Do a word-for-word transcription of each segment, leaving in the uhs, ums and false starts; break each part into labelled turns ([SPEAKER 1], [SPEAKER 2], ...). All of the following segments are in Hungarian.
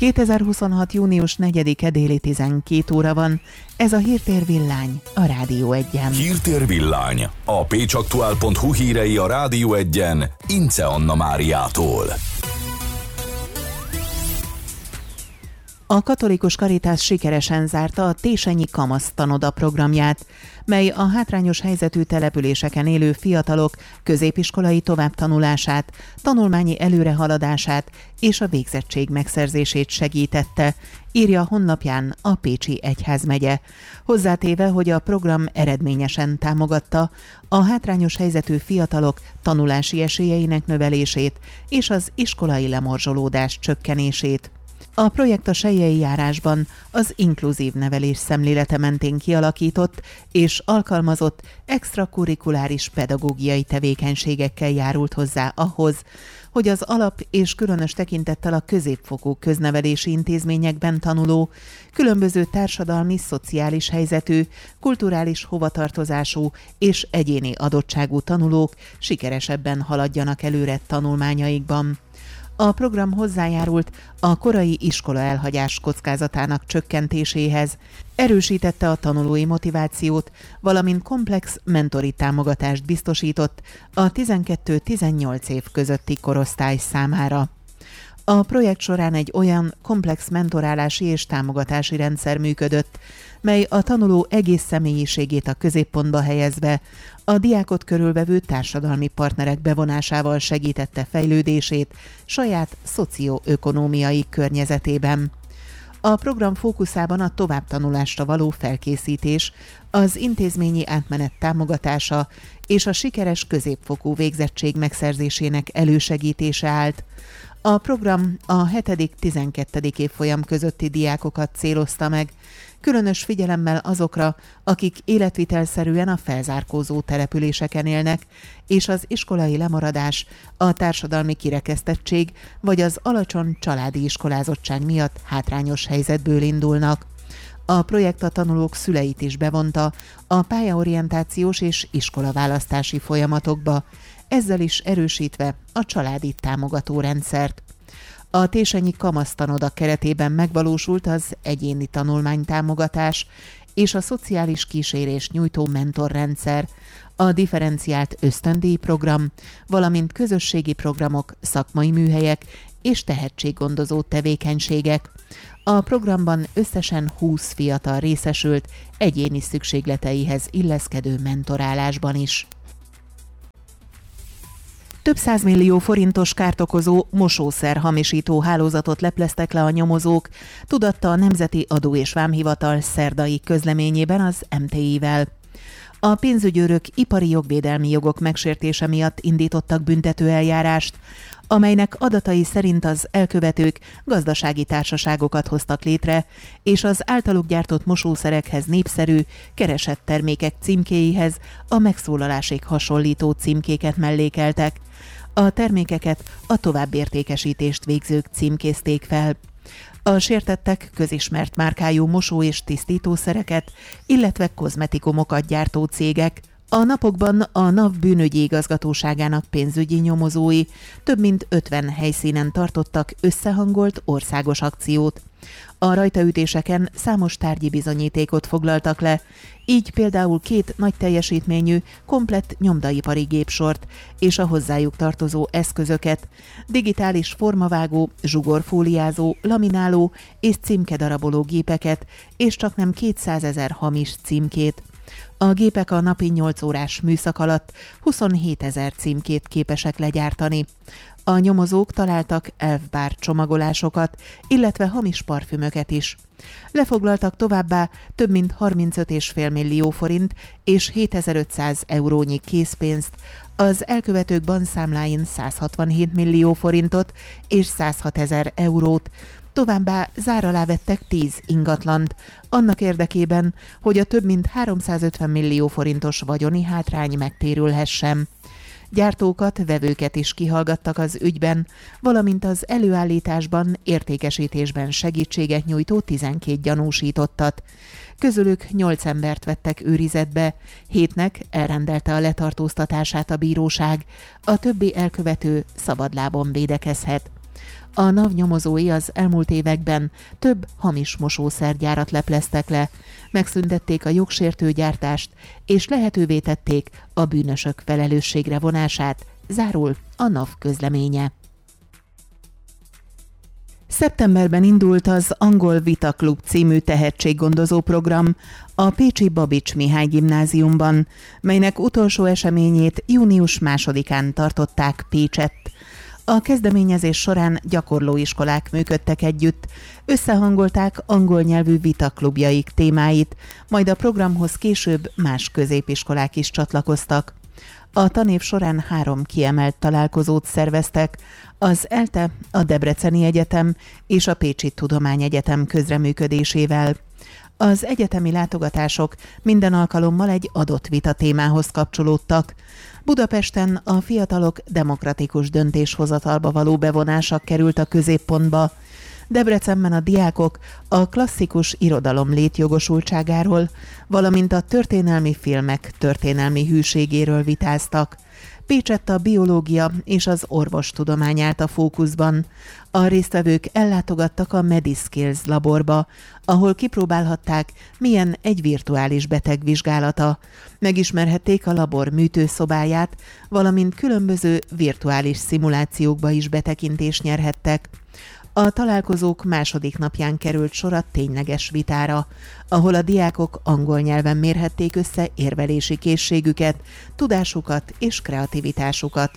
[SPEAKER 1] kétezer-huszonhat. június negyedike déli tizenkét óra van. Ez a Hírtér Villány a Rádió Egyen.
[SPEAKER 2] Hírtér Villány, a pécsaktuál pont hu hírei a Rádió Egyen, Ince Anna Máriától.
[SPEAKER 1] A Katolikus Caritas sikeresen zárta a Tésenyi Kamasztanoda programját, mely a hátrányos helyzetű településeken élő fiatalok középiskolai továbbtanulását, tanulmányi előrehaladását és a végzettség megszerzését segítette, írja honlapján a Pécsi Egyházmegye. Hozzátéve, hogy a program eredményesen támogatta a hátrányos helyzetű fiatalok tanulási esélyeinek növelését és az iskolai lemorzsolódás csökkenését. A projekt a Selyei járásban az inkluzív nevelés szemlélete mentén kialakított és alkalmazott extrakurikuláris pedagógiai tevékenységekkel járult hozzá ahhoz, hogy az alap és különös tekintettel a középfokú köznevelési intézményekben tanuló, különböző társadalmi, szociális helyzetű, kulturális hovatartozású és egyéni adottságú tanulók sikeresebben haladjanak előre tanulmányaikban. A program hozzájárult a korai iskola elhagyás kockázatának csökkentéséhez, erősítette a tanulói motivációt, valamint komplex mentori támogatást biztosított a tizenkét-tizennyolc év közötti korosztály számára. A projekt során egy olyan komplex mentorálási és támogatási rendszer működött, mely a tanuló egész személyiségét a középpontba helyezve a diákot körülvevő társadalmi partnerek bevonásával segítette fejlődését saját szocioökonómiai környezetében. A program fókuszában a továbbtanulásra való felkészítés, az intézményi átmenet támogatása és a sikeres középfokú végzettség megszerzésének elősegítése állt. A program a hetedik-tizenkettedik évfolyam közötti diákokat célozta meg, különös figyelemmel azokra, akik életvitelszerűen a felzárkózó településeken élnek, és az iskolai lemaradás, a társadalmi kirekesztettség vagy az alacsony családi iskolázottság miatt hátrányos helyzetből indulnak. A projekt a tanulók szüleit is bevonta a pályaorientációs és iskolaválasztási folyamatokba, ezzel is erősítve a családi támogató rendszert. A Tésenyi Kamasztanoda keretében megvalósult az egyéni tanulmánytámogatás és a szociális kísérés nyújtó mentorrendszer, a differenciált ösztöndíjprogram, valamint közösségi programok, szakmai műhelyek és tehetséggondozó tevékenységek. A programban összesen húsz fiatal részesült egyéni szükségleteihez illeszkedő mentorálásban is. Több százmillió forintos kárt okozó mosószer hamisító hálózatot lepleztek le a nyomozók, tudatta a Nemzeti Adó és Vámhivatal szerdai közleményében az em té i-vel. A pénzügyőrök ipari jogvédelmi jogok megsértése miatt indítottak büntetőeljárást, amelynek adatai szerint az elkövetők gazdasági társaságokat hoztak létre, és az általuk gyártott mosószerekhez népszerű, keresett termékek címkéihez a megszólalásig hasonlító címkéket mellékeltek. A termékeket a továbbértékesítést végzők címkézték fel. A sértettek közismert márkájú mosó- és tisztítószereket, illetve kozmetikumokat gyártó cégek. A napokban a NAV bűnügyi igazgatóságának pénzügyi nyomozói több mint ötven helyszínen tartottak összehangolt országos akciót. A rajtaütéseken számos tárgyi bizonyítékot foglaltak le, így például két nagy teljesítményű, komplett nyomdaipari gépsort és a hozzájuk tartozó eszközöket, digitális formavágó, zsugorfóliázó, lamináló és címkedaraboló gépeket, és csaknem kétszázezer hamis címkét. A gépek a napi nyolc órás műszak alatt huszonhétezer címkét képesek legyártani. A nyomozók találtak elfbár csomagolásokat, illetve hamis parfümöket is. Lefoglaltak továbbá több mint harmincöt egész öt millió forint és hétezer-ötszáz eurónyi készpénzt, az elkövetők bankszámláin száz hatvanhét millió forintot és száz hat ezer eurót, továbbá zár alá vettek tíz ingatlant, annak érdekében, hogy a több mint háromszázötven millió forintos vagyoni hátrány megtérülhessen. Gyártókat, vevőket is kihallgattak az ügyben, valamint az előállításban, értékesítésben segítséget nyújtó tizenkét gyanúsítottat. Közülük nyolc embert vettek őrizetbe, hétnek elrendelte a letartóztatását a bíróság, a többi elkövető szabadlábon védekezhet. A NAV nyomozói az elmúlt években több hamis mosószergyárat lepleztek le, megszüntették a jogsértő gyártást, és lehetővé tették a bűnösök felelősségre vonását, zárul a NAV közleménye. Szeptemberben indult az Angol Vita Klub című tehetséggondozó program a pécsi Babits Mihály gimnáziumban, melynek utolsó eseményét június másodikán tartották Pécsett. A kezdeményezés során gyakorlóiskolák működtek együtt, összehangolták angol nyelvű vitaklubjaik témáit, majd a programhoz később más középiskolák is csatlakoztak. A tanév során három kiemelt találkozót szerveztek, az ELTE, a Debreceni Egyetem és a Pécsi Tudományegyetem közreműködésével. Az egyetemi látogatások minden alkalommal egy adott vita témához kapcsolódtak. Budapesten a fiatalok demokratikus döntéshozatalba való bevonása került a középpontba. Debrecenben a diákok a klasszikus irodalom létjogosultságáról, valamint a történelmi filmek történelmi hűségéről vitáztak. Pécsett a biológia és az orvostudomány állt a fókuszban. A résztvevők ellátogattak a MediSkills laborba, ahol kipróbálhatták, milyen egy virtuális beteg vizsgálata. Megismerhették a labor műtőszobáját, valamint különböző virtuális szimulációkba is betekintést nyerhettek. A találkozók második napján került sor a tényleges vitára, ahol a diákok angol nyelven mérhették össze érvelési készségüket, tudásukat és kreativitásukat.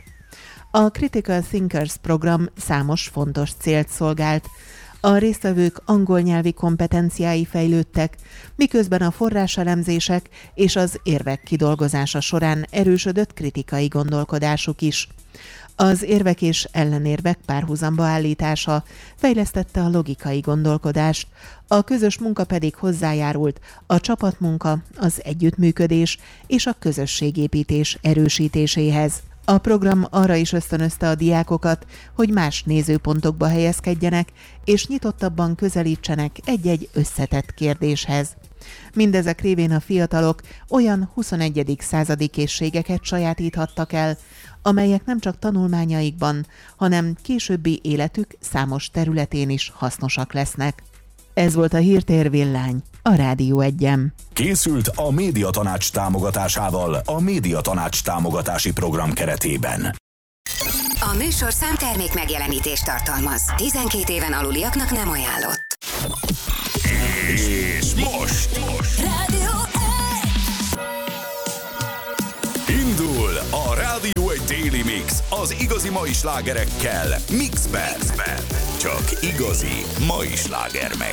[SPEAKER 1] A Critical Thinkers program számos fontos célt szolgált. A résztvevők angol nyelvi kompetenciái fejlődtek, miközben a forráselemzések és az érvek kidolgozása során erősödött kritikai gondolkodásuk is. Az érvek és ellenérvek párhuzamba állítása fejlesztette a logikai gondolkodást, a közös munka pedig hozzájárult a csapatmunka, az együttműködés és a közösségépítés erősítéséhez. A program arra is ösztönözte a diákokat, hogy más nézőpontokba helyezkedjenek, és nyitottabban közelítsenek egy-egy összetett kérdéshez. Mindezek révén a fiatalok olyan huszonegyedik századi készségeket sajátíthattak el, amelyek nem csak tanulmányaikban, hanem későbbi életük számos területén is hasznosak lesznek. Ez volt a Hírtér Villány, a Rádió Egyen.
[SPEAKER 2] Készült a Médiatanács támogatásával a Médiatanács támogatási program keretében.
[SPEAKER 3] A műsorszám termék megjelenítést tartalmaz. tizenkét éven aluliaknak nem ajánlott.
[SPEAKER 2] És most, most.
[SPEAKER 3] Rádió
[SPEAKER 2] Indul a Rádió egy Daily Mix az igazi mai slágerekkel Mixben. Csak igazi mai sláger megy.